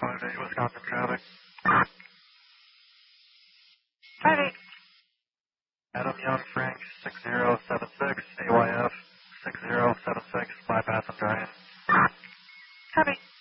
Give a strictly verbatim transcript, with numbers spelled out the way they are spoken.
five eight Wisconsin traffic. five eight. Adam Young Frank six zero seven six A Y F six zero seven six, bypass and drain. Copy.